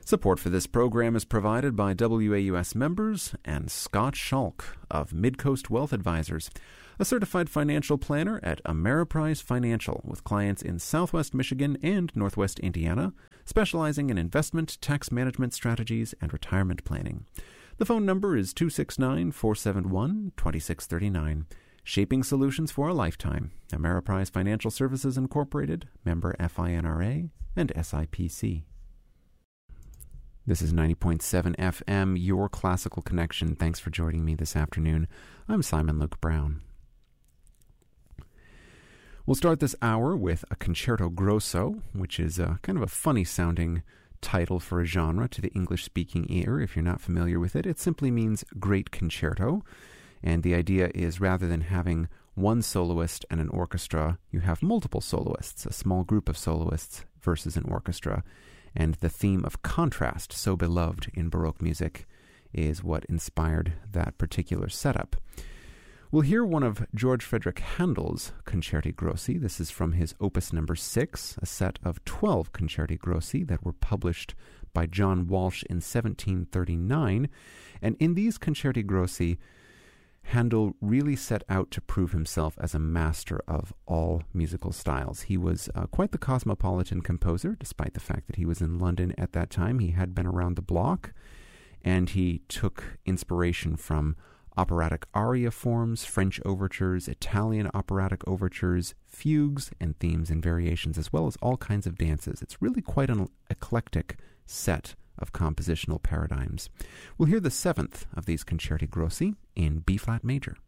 Support for this program is provided by WAUS members and Scott Schalk of Midcoast Wealth Advisors, a certified financial planner at Ameriprise Financial with clients in Southwest Michigan and Northwest Indiana, specializing in investment, tax management strategies, and retirement planning. The phone number is 269-471-2639. Shaping solutions for a lifetime. Ameriprise Financial Services Incorporated, member FINRA and SIPC. This is 90.7 FM, your classical connection. Thanks for joining me this afternoon. I'm Simon Luke Brown. We'll start this hour with a concerto grosso, which is kind of a funny-sounding title for a genre to the English-speaking ear. If you're not familiar with it, it simply means great concerto. And the idea is rather than having one soloist and an orchestra, you have multiple soloists, a small group of soloists versus an orchestra. And the theme of contrast, so beloved in Baroque music, is what inspired that particular setup. We'll hear one of George Frederick Handel's Concerti Grossi. This is from his Opus number 6, a set of 12 Concerti Grossi that were published by John Walsh in 1739. And in these Concerti Grossi, Handel really set out to prove himself as a master of all musical styles. He was quite the cosmopolitan composer, despite the fact that he was in London at that time. He had been around the block, and he took inspiration from operatic aria forms, French overtures, Italian operatic overtures, fugues and themes and variations, as well as all kinds of dances. It's really quite an eclectic set of compositional paradigms. We'll hear the seventh of these Concerti Grossi in B-flat major.